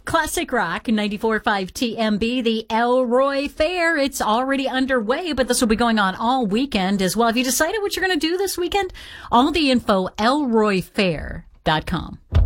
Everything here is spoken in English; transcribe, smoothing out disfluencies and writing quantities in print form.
Classic Rock 94.5 TMB, the Elroy Fair. It's already underway, but this will be going on all weekend as well. Have you decided what you're going to do this weekend? All the info, elroyfair.com.